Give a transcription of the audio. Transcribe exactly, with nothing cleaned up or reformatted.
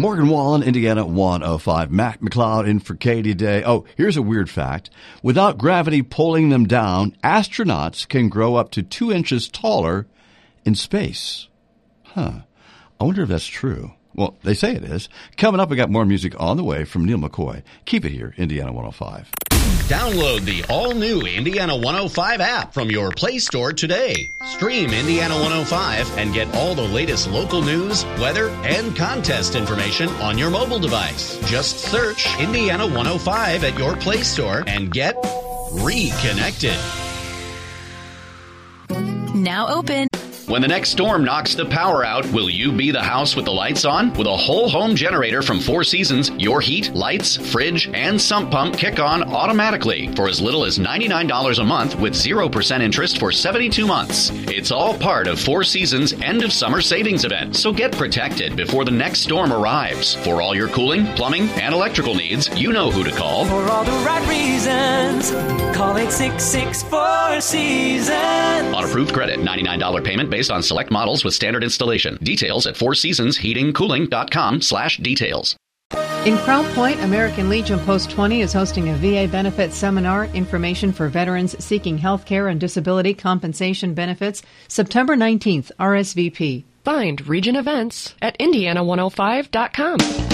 Morgan Wallen, Indiana one oh five. Matt McLeod in for Katie Day. Oh, here's a weird fact. Without gravity pulling them down, astronauts can grow up to two inches taller in space. Huh. I wonder if that's true. Well, they say it is. Coming up, we got more music on the way from Neil McCoy. Keep it here, Indiana one oh five. Download the all-new Indiana one oh five app from your Play Store today. Stream Indiana one oh five and get all the latest local news, weather, and contest information on your mobile device. Just search Indiana one oh five at your Play Store and get reconnected. Now open. When the next storm knocks the power out, will you be the house with the lights on? With a whole home generator from Four Seasons, your heat, lights, fridge, and sump pump kick on automatically for as little as ninety-nine dollars a month with zero percent interest for seventy-two months. It's all part of Four Seasons' end of summer savings event, so get protected before the next storm arrives. For all your cooling, plumbing, and electrical needs, you know who to call. For all the right reasons, call eight six six, four seasons. On approved credit, ninety-nine dollars payment based on select models with standard installation. Details at four seasons heating cooling dot com slash details. In Crown Point, American Legion Post twenty is hosting a V A benefits seminar, information for veterans seeking health care and disability compensation benefits, September nineteenth, R S V P. Find Region events at indiana one oh five dot com.